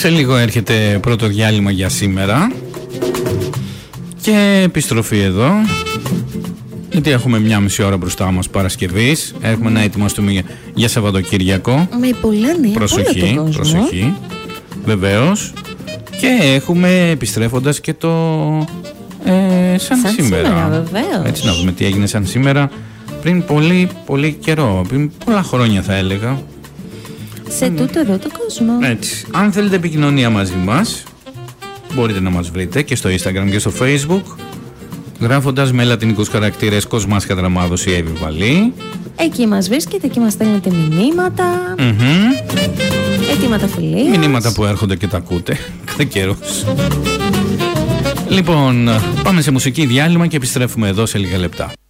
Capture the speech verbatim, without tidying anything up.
Σε λίγο έρχεται πρώτο διάλειμμα για σήμερα και επιστροφή εδώ, γιατί έχουμε μια μισή ώρα μπροστά μας Παρασκευής. Έχουμε να ετοιμαστούμε για, για Σαββατοκύριακο. Με πολλά νέα. Προσοχή, προσοχή. Βεβαίως. Και έχουμε επιστρέφοντας και το ε, σαν, σαν σήμερα, σήμερα βεβαίως. Έτσι να δούμε τι έγινε σαν σήμερα πριν πολύ πολύ καιρό, πριν πολλά χρόνια θα έλεγα. Σε mm. τούτο εδώ το κόσμο. Έτσι. Αν θέλετε επικοινωνία μαζί μας, μπορείτε να μας βρείτε και στο Instagram και στο Facebook, γράφοντας με λατινικούς χαρακτήρες Κοσμάς Κατραμάδος ή Εύη Βαλή. Εκεί μας βρίσκετε, εκεί μας στέλνετε μηνύματα, mm-hmm. αιτήματα φιλίας. Μηνύματα που έρχονται και τα ακούτε κατά καιρούς. Λοιπόν, πάμε σε μουσική διάλειμμα και επιστρέφουμε εδώ σε λίγα λεπτά.